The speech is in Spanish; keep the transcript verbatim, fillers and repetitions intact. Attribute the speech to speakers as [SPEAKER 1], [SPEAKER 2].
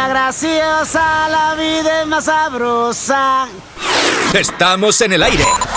[SPEAKER 1] vida graciosa, la vida es más sabrosa.
[SPEAKER 2] Estamos en el aire.